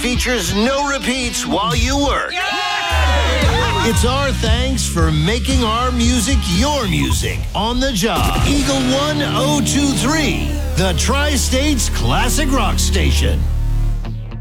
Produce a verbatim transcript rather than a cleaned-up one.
features no repeats while you work. It's our thanks for making our music your music on the job. Eagle one oh two three, the Tri-States Classic Rock Station.